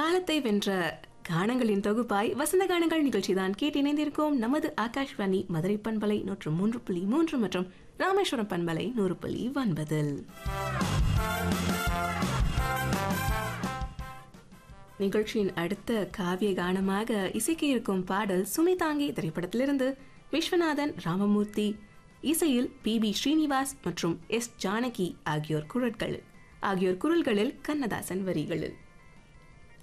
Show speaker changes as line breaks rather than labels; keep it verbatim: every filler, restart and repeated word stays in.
காலத்தை வென்ற கானங்களின் தொகுப்பாய் வசந்த கானங்கள் நிகழ்ச்சி தான் கேட்டு இணைந்திருக்கோம். நமது ஆகாஷ்வாணி மதுரை பண்பலை நூற்று மூன்று புள்ளி மூன்று மற்றும் ராமேஸ்வரம் பண்பலை நூறு புள்ளி ஒன்பதில் நிகழ்ச்சியின் அடுத்த காவிய கானமாக இசைக்க இருக்கும் பாடல் சுமைதாங்கி திரைப்படத்திலிருந்து. விஸ்வநாதன் ராமமூர்த்தி இசையில் பி பி ஸ்ரீனிவாஸ் மற்றும் எஸ் ஜானகி ஆகியோர் குரல்கள் ஆகியோர் குரல்களில் கண்ணதாசன் வரிகளில்.